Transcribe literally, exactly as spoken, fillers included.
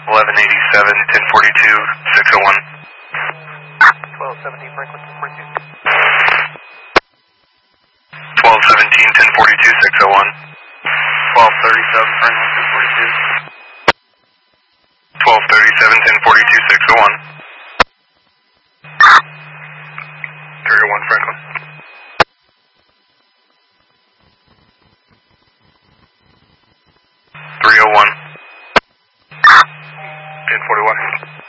eleven eighty-seven, ten forty-two, six oh one. twelve seventeen, Franklin, ten forty-two. twelve seventeen, ten forty-two, six oh one. twelve thirty-seven, Franklin, ten forty-two. twelve thirty-seven, ten forty-two, six oh one. three oh one, Franklin. three oh one. ten forty-one.